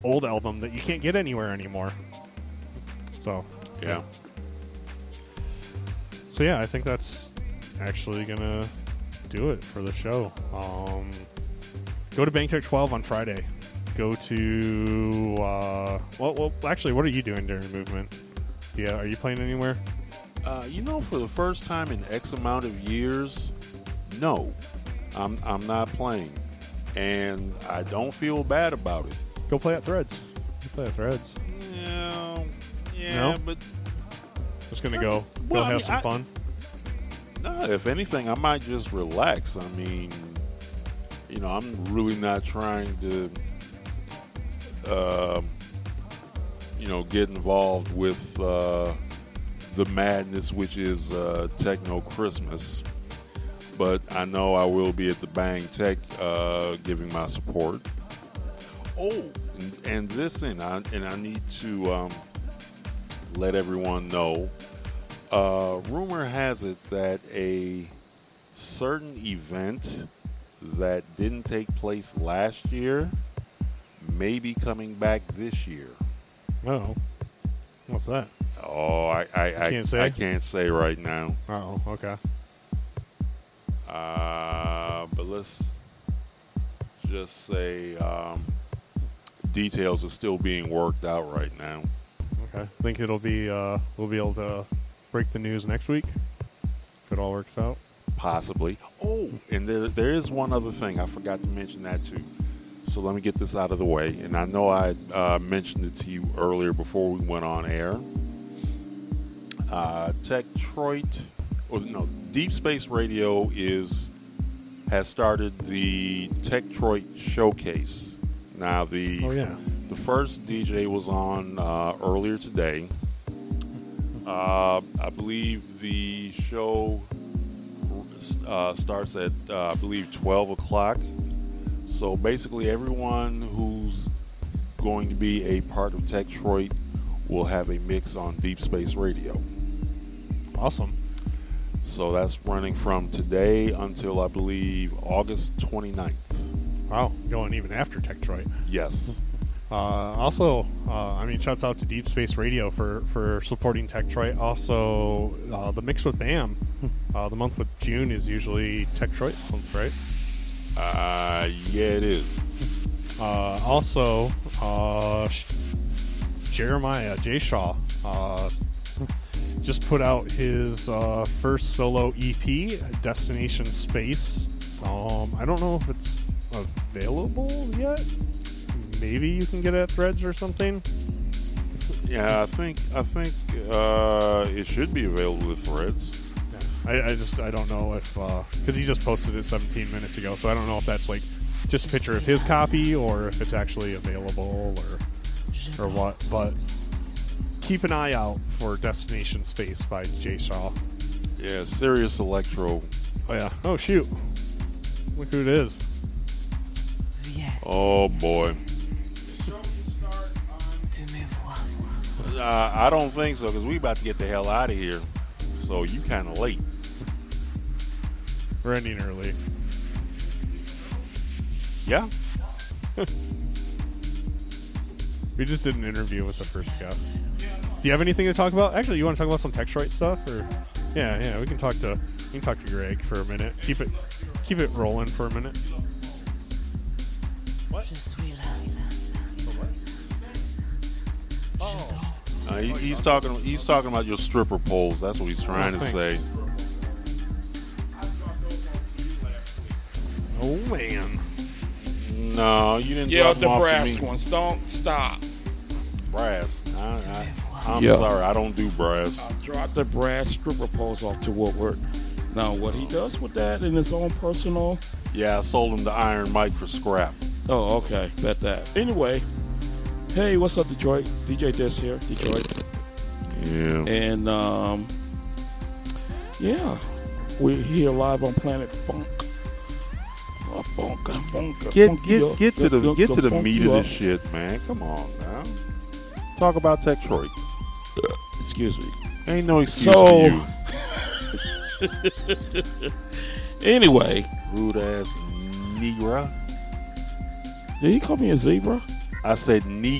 old album that you can't get anywhere anymore. So Yeah. So yeah, I think that's actually gonna do it for the show. Go to BangTech 12 on Friday. Go to well, actually, what are you doing during Movement? Yeah, are you playing anywhere? For the first time in X amount of years, no, I'm not playing, and I don't feel bad about it. Go play at Threads. You play at Threads. Yeah, No? but Just gonna go Well, have some fun. no. If anything, I might just relax. I mean, I'm really not trying to, get involved with the madness, which is Techno Christmas. But I know I will be at the Bang Tech giving my support. Oh, and I need to let everyone know. Rumor has it that a certain event that didn't take place last year may be coming back this year. Oh, what's that? Oh, I can't say? I can't say right now. Oh, okay. But let's just say details are still being worked out right now. Okay. Think it'll be we'll be able to break the news next week if it all works out. Possibly. Oh, and there is one other thing. I forgot to mention that too. So let me get this out of the way. And I know I mentioned it to you earlier before we went on air. Deep Space Radio has started the Techtroid Showcase. Now the first DJ was on earlier today. I believe the show starts at 12 o'clock. So basically everyone who's going to be a part of Techtroid will have a mix on Deep Space Radio. Awesome. So that's running from today until I believe August 29th. Wow, going even after Techtroid. Yes. Also, shouts out to Deep Space Radio for supporting Techtroid. Also, the mix with BAM. The month with June is usually Techtroid month, right? Yeah, it is. Also, Jeremiah J. Shaw just put out his first solo EP, Destination Space. I don't know if it's available yet. Maybe you can get it at Threads or something. Yeah, I think it should be available with Threads. Yeah. I don't know if because he just posted it 17 minutes ago, so I don't know if that's like just a picture of his copy or if it's actually available or what. But keep an eye out for Destination Space by Jay Shaw. Yeah, Sirius Electro. Oh yeah. Oh shoot. Look who it is. Oh boy. I don't think so, because we about to get the hell out of here. So you kind of late. We're ending early. Yeah. We just did an interview with the first guest. Do you have anything to talk about? Actually, you want to talk about some Techtroid stuff, or yeah, we can talk to Greg for a minute. Keep it rolling for a minute. What? Oh. He's talking about your stripper poles. That's what he's trying to say. Oh man. No, you didn't. Yeah, drop them the off to brass me. ones. Don't stop. Brass. I'm sorry, I don't do brass. I dropped the brass stripper poles off to Woodward. Now, what he does with that in his own personal... Yeah, I sold him the Iron Mike for scrap. Oh, okay. Bet that. Anyway, hey, what's up, Detroit? DJ Dis here, Detroit. Yeah. And, we're here live on Planet Funk. Get to the meat of this shit, man. Come on now. Talk about Techtroid. Excuse me. Ain't no excuse for you. Anyway. Rude ass Negra. Did he call me a zebra? I said